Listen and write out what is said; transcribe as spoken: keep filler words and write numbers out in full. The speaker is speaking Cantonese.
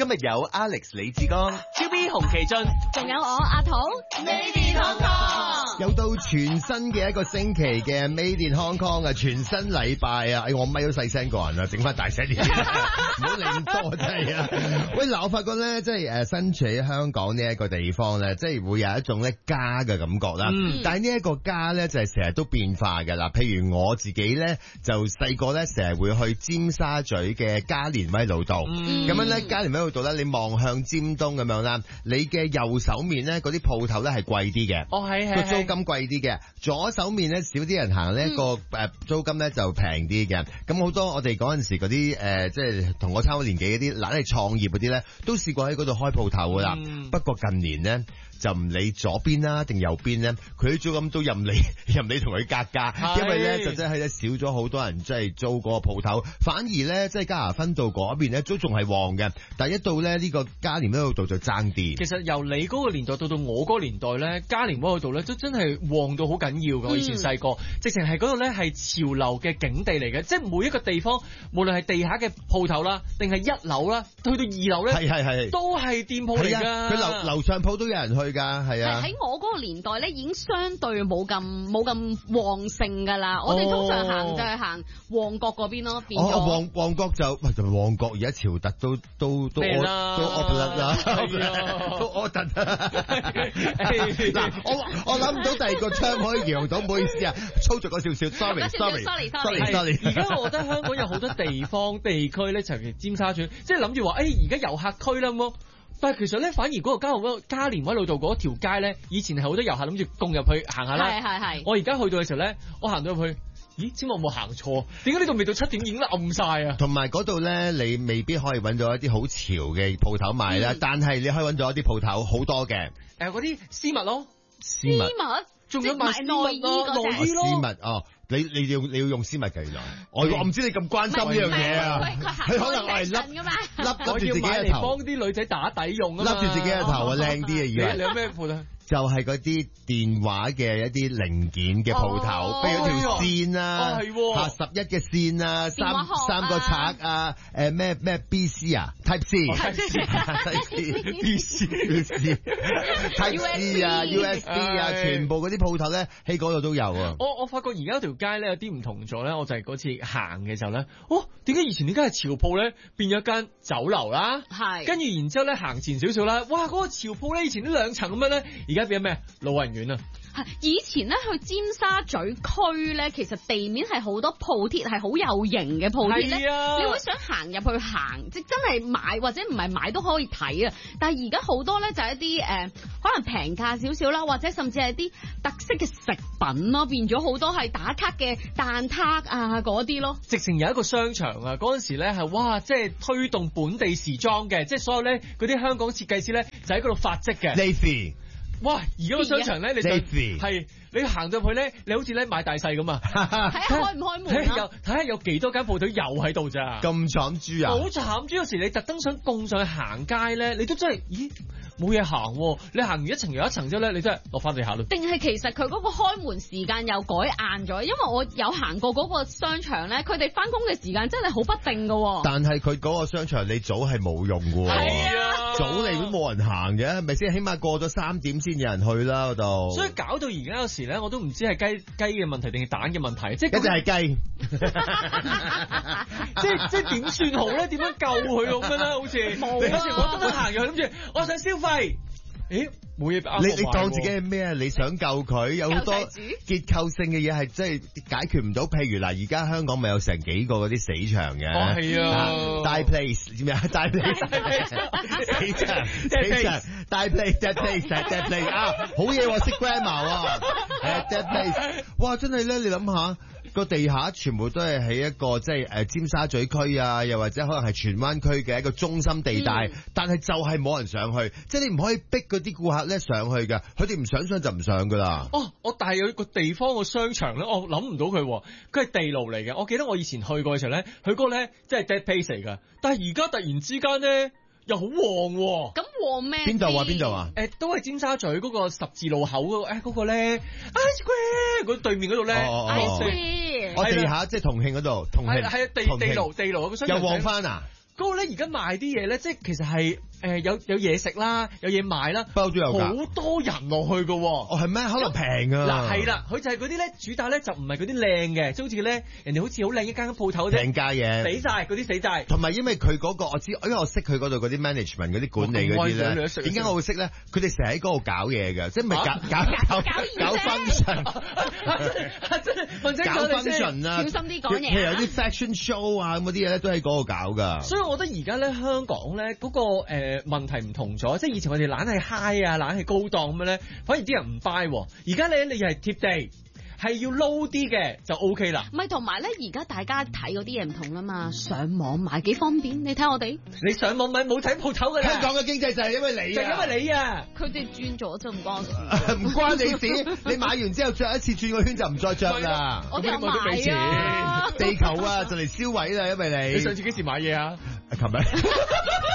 今日有 Alex 李志剛、 超 B 洪其俊， 仲有我阿土。 Made in Hong Kong， 又到全新嘅一個星期嘅 Made in Hong Kong 啊，全新禮拜啊，哎我咪都細聲個人啊，整翻大聲啲，唔好理咁多真係啊！喂，嗱我發覺咧，即係誒身處喺香港呢一個地方咧，即係會有一種咧家嘅感覺啦。嗯、但係呢一個家咧就係成日都變化㗎啦。譬如我自己咧就細個咧成日會去尖沙咀嘅加連威老道，咁、嗯、樣咧加連威老道咧，你望向尖東咁樣啦，你嘅右手面咧嗰啲鋪頭咧係貴啲嘅， 哦係係個租金貴啲嘅，左手面咧少啲人行呢、嗯、個誒租金咧就平啲嘅。咁好多我哋嗰陣時嗰啲誒即係同我差唔多年紀嗰啲，嗱嚟創業嗰啲咧，都試過喺嗰度開鋪頭噶啦。嗯、不過近年咧就唔理左邊啦定右邊咧，佢啲租金都任你任你同佢格價，因為咧就真係咧少咗好多人即係租嗰個鋪頭，反而咧即係加拿分道嗰邊咧都仲係旺嘅，但係一到咧呢個加連威老道就爭啲。 其實由你嗰個年代到到我嗰個年代咧，加連威老道咧都真係旺到好緊要㗎。我以前細個、嗯、直情係嗰度咧係潮流嘅景地嚟嘅，即係每一個地方無論係地下嘅鋪頭啦，定係一樓啦，去到二樓咧，係係係都係店鋪嚟㗎。 佢樓樓上鋪都有人去㗎，係啊。 喺我嗰個年代咧，已經相對冇咁冇咁旺盛㗎啦。我哋通常行就係行旺角嗰邊咯，變咗。 哦，旺旺角就喂，就旺角而家潮特都都都屙都屙突啦，都屙突啦。嗱，我我諗唔到第二個槍可以形容到，唔好意思啊，粗俗咗少少 ，sorry sorry sorry sorry。 而家我覺得香港有好多地方地區咧，尤其尖沙咀，即係諗住話，誒而家遊客區啦咁。但係其實咧，反而嗰個加連加連威老道嗰條街咧，以前係好多遊客諗住共入去行下啦。係係係。我而家去到嘅時候咧，我行到入去，咦？知我冇行錯？點解呢度未到七點已經暗晒啊？ 同埋嗰度咧，你未必可以揾到一啲好潮嘅鋪頭賣啦，嗯、但係你可以揾到一啲鋪頭好多嘅。 誒，嗰啲絲襪咯， 絲襪， 仲有賣內衣咯，內衣咯。 絲襪哦。你你要你要用絲襪計啦，我我唔知你咁關心呢樣嘢啊，佢可能我係笠笠笠住自己嘅頭， 幫啲女仔打底用啊嘛， 笠住自己嘅頭啊靚啲啊而家。 你有咩鋪頭？ 就係嗰啲電話嘅一啲零件嘅鋪頭，譬如條線啊，嚇十一嘅線啊，三三個拆啊，誒咩咩 B C 啊 ，Type C，Type C，B C，B C，Type C 啊 ，U S B 啊，全部嗰啲鋪頭咧喺嗰度都有啊。 我我發覺而家條街咧有啲唔同咗咧，我就係嗰次行嘅時候咧，哦，點解以前呢間係潮鋪咧變咗間酒樓啦？係，跟住然之後咧行前少少啦，哇，嗰個潮鋪咧以前呢兩層咁樣咧，而家變咗咩？老人院啊！ 以前咧去尖沙咀區咧，其實地面係好多鋪鐵，係好有型嘅鋪鐵咧，啊、你會想行入去行，即真係買或者唔係買都可以睇啊！但係而家好多咧就係一啲誒、呃，可能平價少少啦，或者甚至係啲特色嘅食品咯，變咗好多係打卡嘅蛋撻啊嗰啲咯。 直情有一個商場啊，嗰陣時咧係哇，即係推動本地時裝嘅，即係所有咧嗰啲香港設計師咧就喺嗰度發跡嘅。 Navy 哇！而家個商場咧，你就係你行到去咧，你好似咧買大細咁啊！ 睇下開唔開門啊！ 睇下有幾多間鋪頭又喺度咋？ 咁慘豬啊！ 好慘豬！有時你特登想供上去行街咧，你都真係咦冇嘢行喎！你行完一層又一層之後咧，你真係落翻地下咯。 定係其實佢嗰個開門時間又改晏咗？因為我有行過嗰個商場咧，佢哋翻工嘅時間真係好不定㗎。 但係佢嗰個商場你早係冇用㗎喎， 係啊， 早嚟都冇人行嘅，係咪先？起碼過咗三點先有人去啦嗰度。 所以搞到而家有時咧，我都唔知係雞雞嘅問題定係蛋嘅問題，即係一隻係雞， 即係即係點算好咧？點樣救佢咁樣咧？好似冇啊！我都行入去諗住，我想消費，誒冇嘢。 你你當自己係咩啊？你想救佢，有好多結構性嘅嘢係真係解決唔到。譬如嗱，而家香港咪有成幾個嗰啲死場嘅， 哦係啊， 大 place 知唔知啊？大 place 死場死場，大 place dead place dead place 啊，好嘢喎，識 grammar 喎，係 dead place，哇真係咧，你諗下。個地下全部都係喺一個即係誒尖沙咀區啊，又或者可能係荃灣區嘅一個中心地帶，嗯、但係就係冇人上去，即係你唔可以逼嗰啲顧客咧上去嘅，佢哋唔想上就唔上噶啦。 哦，我但係有一個地方個商場咧，我諗唔到佢，佢係地牢嚟嘅。我記得我以前去過嘅時候咧，佢嗰個咧即係 dead place 嚟噶，但係而家突然之間咧。又好旺喎！ 咁旺咩？ 邊度啊？邊度啊？ 誒，都係尖沙咀嗰個十字路口嗰個誒嗰個咧 ，Ice Cream 嗰對面嗰度咧，Ice Cream， 我地下即係同慶嗰度，同慶係啊，地地牢地牢個商場又旺翻啊！ 嗰個咧而家賣啲嘢咧，即係其實係誒有有嘢食啦，有嘢賣啦， 包都有㗎， 好多人落去㗎喎。 哦係咩？可能平啊。 嗱係啦，佢就係嗰啲咧主打咧就唔係嗰啲靚嘅，即好似咧人哋好似好靚一間鋪頭嗰啲平價嘢， 死晒嗰啲死晒。 同埋因為佢嗰、嗰個我知，因為我識佢嗰度嗰啲 management 嗰啲管理嗰啲咧，點解我會識咧？佢哋成日喺嗰度搞嘢嘅，即係唔係搞搞搞搞 function， 真係問清楚搞你先 function 啊， 小心啲講嘢。 譬如有啲 fashion show 啊咁嗰啲嘢咧，都喺嗰度搞㗎。 所以我覺得而家咧香港咧嗰、嗰個誒、呃、問題唔同咗，即係以前我哋懶係 high 啊，懶係高檔咁樣咧，反而啲人唔 buy 喎。而家咧你又係貼地。係要 low 啲嘅就 O K 啦。 唔係同埋咧，而家大家睇嗰啲嘢唔同啦嘛，上網買幾方便。你睇我哋， 你上網買冇睇鋪頭㗎啦。 香港嘅經濟就係因為你， 就係因為你啊。 佢哋轉咗就唔關我事， 唔關你事。你買完之後着一次轉個圈就唔再着啦。 我哋有都俾錢買啊。 地球啊就嚟燒毀啦，因為你。 你上次幾時買嘢啊？ 琴日。